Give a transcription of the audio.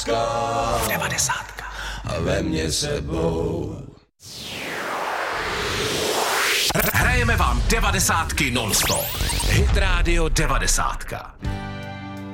Devadesátka. A ve mně sebou. Hrajeme vám devadesátky non-stop. Hit Radio 90.